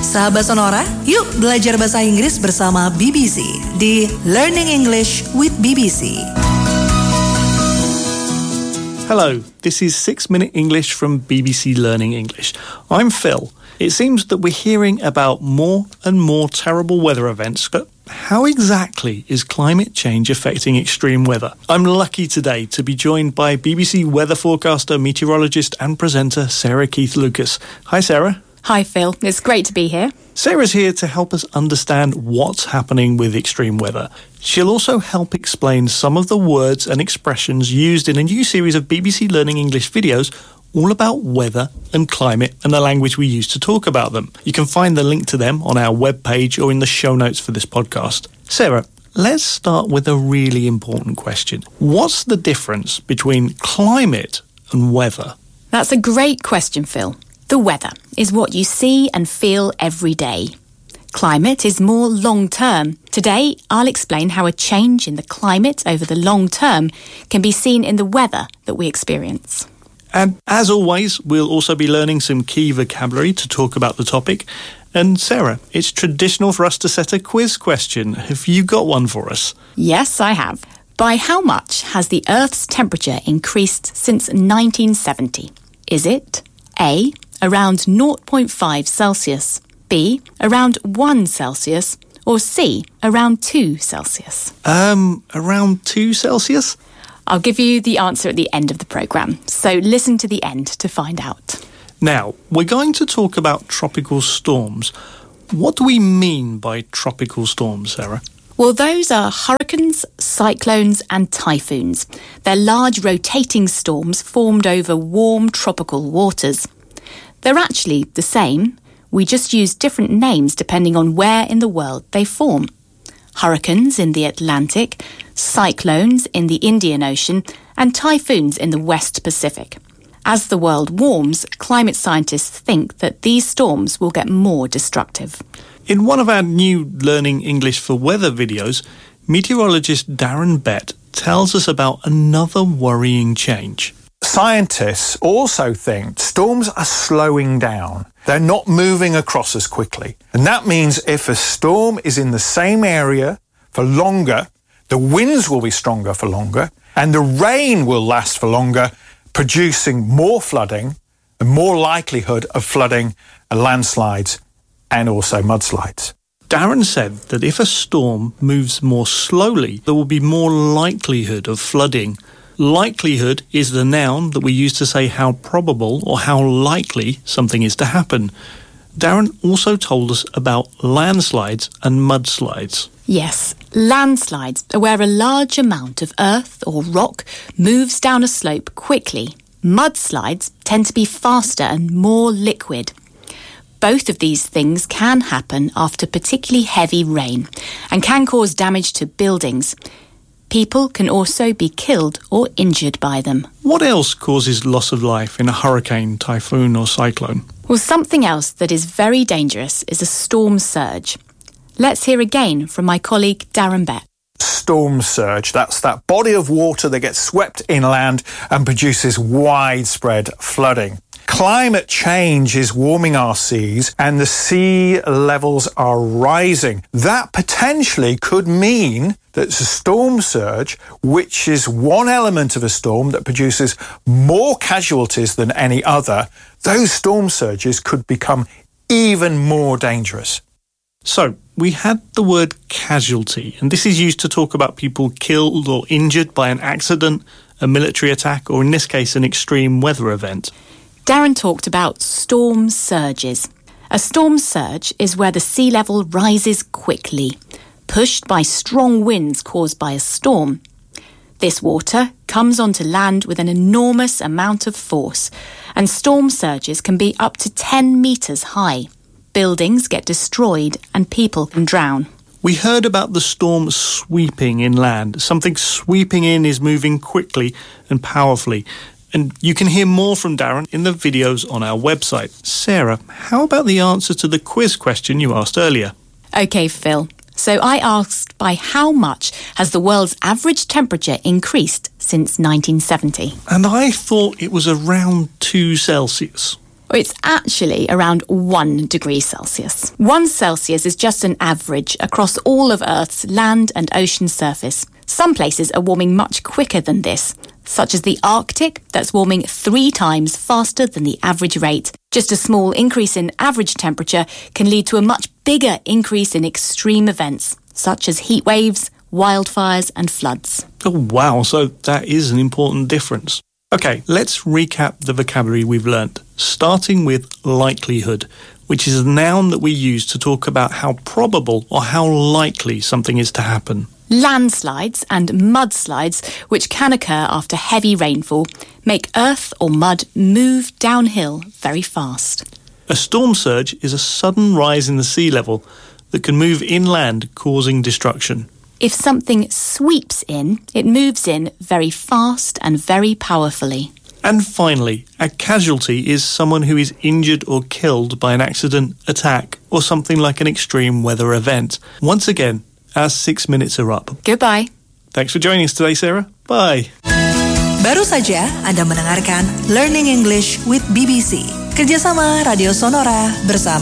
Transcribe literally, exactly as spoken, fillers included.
Sahabat Sonora, yuk belajar bahasa Inggris bersama B B C di Learning English with B B C. Hello, this is six minute English from B B C Learning English. I'm Phil. It seems that we're hearing about more and more terrible weather events, but how exactly is climate change affecting extreme weather? I'm lucky today to be joined by B B C weather forecaster, meteorologist and presenter Sarah Keith-Lucas. Hi, Sarah. Hi, Phil. It's great to be here. Sarah's here to help us understand what's happening with extreme weather. She'll also help explain some of the words and expressions used in a new series of B B C Learning English videos all about weather and climate and the language we use to talk about them. You can find the link to them on our webpage or in the show notes for this podcast. Sarah, let's start with a really important question. What's the difference between climate and weather? That's a great question, Phil. The weather is what you see and feel every day. Climate is more long-term. Today, I'll explain how a change in the climate over the long term can be seen in the weather that we experience. And as always, we'll also be learning some key vocabulary to talk about the topic. And Sarah, it's traditional for us to set a quiz question. Have you got one for us? Yes, I have. By how much has the Earth's temperature increased since nineteen seventy? Is it A, around zero point five Celsius, B, around one Celsius, or C, around two Celsius? Um, around two Celsius? I'll give you the answer at the end of the programme, so listen to the end to find out. Now, we're going to talk about tropical storms. What do we mean by tropical storms, Sarah? Well, those are hurricanes, cyclones and typhoons. They're large rotating storms formed over warm tropical waters. They're actually the same. We just use different names depending on where in the world they form. Hurricanes in the Atlantic, cyclones in the Indian Ocean, and typhoons in the West Pacific. As the world warms, climate scientists think that these storms will get more destructive. In one of our new Learning English for Weather videos, meteorologist Darren Bett tells us about another worrying change. Scientists also think storms are slowing down. They're not moving across as quickly. And that means if a storm is in the same area for longer, the winds will be stronger for longer, and the rain will last for longer, producing more flooding and more likelihood of flooding and landslides and also mudslides. Darren said that if a storm moves more slowly, there will be more likelihood of flooding. Likelihood is the noun that we use to say how probable or how likely something is to happen. Darren also told us about landslides and mudslides. Yes, landslides are where a large amount of earth or rock moves down a slope quickly. Mudslides tend to be faster and more liquid. Both of these things can happen after particularly heavy rain and can cause damage to buildings. People can also be killed or injured by them. What else causes loss of life in a hurricane, typhoon or cyclone? Well, something else that is very dangerous is a storm surge. Let's hear again from my colleague Darren Bett. Storm surge, that's that body of water that gets swept inland and produces widespread flooding. Climate change is warming our seas and the sea levels are rising. That potentially could mean that a storm surge, which is one element of a storm that produces more casualties than any other, those storm surges could become even more dangerous. So, we had the word casualty, and this is used to talk about people killed or injured by an accident, a military attack, or in this case, an extreme weather event. Darren talked about storm surges. A storm surge is where the sea level rises quickly, pushed by strong winds caused by a storm. This water comes onto land with an enormous amount of force, and storm surges can be up to ten metres high. Buildings get destroyed and people can drown. We heard about the storm sweeping inland. Something sweeping in is moving quickly and powerfully. And you can hear more from Darren in the videos on our website. Sarah, how about the answer to the quiz question you asked earlier? OK, Phil. So I asked by how much has the world's average temperature increased since nineteen seventy? And I thought it was around two Celsius. Or it's actually around one degree Celsius. One Celsius is just an average across all of Earth's land and ocean surface. Some places are warming much quicker than this, such as the Arctic, that's warming three times faster than the average rate. Just a small increase in average temperature can lead to a much bigger increase in extreme events, such as heat waves, wildfires and floods. Oh, wow. So that is an important difference. Okay, let's recap the vocabulary we've learnt, starting with likelihood, which is a noun that we use to talk about how probable or how likely something is to happen. Landslides and mudslides, which can occur after heavy rainfall, make earth or mud move downhill very fast. A storm surge is a sudden rise in the sea level that can move inland, causing destruction. If something sweeps in, it moves in very fast and very powerfully. And finally, a casualty is someone who is injured or killed by an accident, attack, or something like an extreme weather event. Once again, our six minutes are up. Goodbye. Thanks for joining us today, Sarah. Bye. Baru saja Anda mendengarkan Learning English with B B C, kerjasama Radio Sonora bersama